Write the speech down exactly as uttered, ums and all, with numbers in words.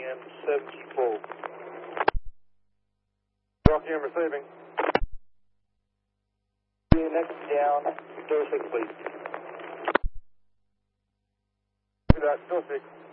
and seventy-four. Talking and receiving. Next down, door six, please. Copy that, door six.